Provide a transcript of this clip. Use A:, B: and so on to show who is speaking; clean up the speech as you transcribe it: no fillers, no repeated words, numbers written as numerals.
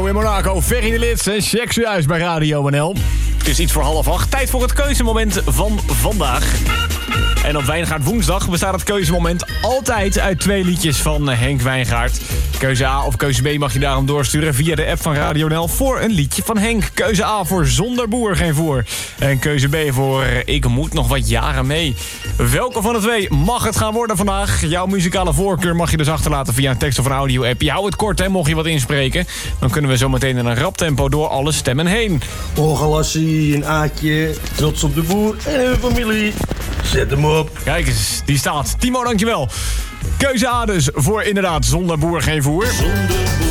A: Marco in Monaco, Ferry de Lits en check zojuist bij Radio NL. Het is iets voor 7:30. Tijd voor het keuzemoment van vandaag. En op Wijngaard woensdag bestaat het keuzemoment altijd uit 2 liedjes van Henk Wijngaard. Keuze A of keuze B mag je daarom doorsturen via de app van Radio NL voor een liedje van Henk. Keuze A voor Zonder Boer Geen Voer. En keuze B voor Ik Moet Nog Wat Jaren Mee. Welke van de 2 mag het gaan worden vandaag? Jouw muzikale voorkeur mag je dus achterlaten via een tekst of een audio-app. Je houdt het kort, hè, mocht je wat inspreken. Dan kunnen we zo meteen in een rap tempo door alle stemmen heen.
B: Ongelassie, een Aatje, trots op de boer en hun familie. Zet hem op.
A: Kijk eens, die staat. Timo, dankjewel. Keuze A dus voor inderdaad Zonder Boer Geen Voer.
C: Zonder